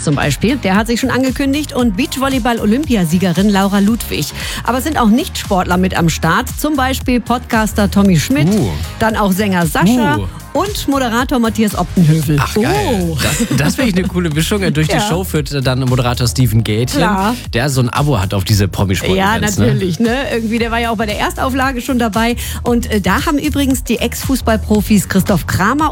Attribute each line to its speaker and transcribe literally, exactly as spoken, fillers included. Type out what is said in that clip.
Speaker 1: zum Beispiel, der hat sich schon angekündigt und Beachvolleyball-Olympiasiegerin Laura Ludwig. Aber es sind auch Nicht-Sportler mit am Start, zum Beispiel Podcaster Tommy Schmidt,
Speaker 2: Uh.
Speaker 1: dann auch Sänger Sascha
Speaker 2: Uh.
Speaker 1: und Moderator Matthias Optenhövel.
Speaker 2: Ach, geil.
Speaker 1: Oh.
Speaker 2: Das, das finde ich eine coole Mischung. Durch die
Speaker 1: Ja.
Speaker 2: Show führt dann Moderator Steven Gätchen,
Speaker 1: Klar.
Speaker 2: der so ein Abo hat auf diese Promisport-Events.
Speaker 1: Ja, natürlich. Ne? Irgendwie, der war ja auch bei der Erstauflage schon dabei. Und äh, da haben übrigens die Ex-Fußballprofis Christoph Kramer